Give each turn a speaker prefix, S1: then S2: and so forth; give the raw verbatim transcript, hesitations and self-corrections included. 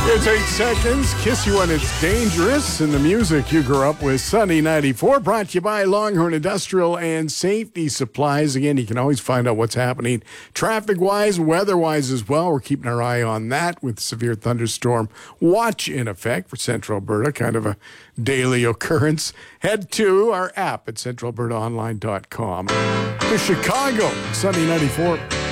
S1: It's eight seconds. Kiss you when it's dangerous. And the music you grew up with, Sunny ninety-four, brought to you by Longhorn Industrial and Safety Supplies. Again, you can always find out what's happening traffic-wise, weather-wise as well. We're keeping our eye on that with severe thunderstorm watch in effect for Central Alberta, kind of a daily occurrence. Head to our app at central alberta online dot com. To Chicago, Sunny ninety-four.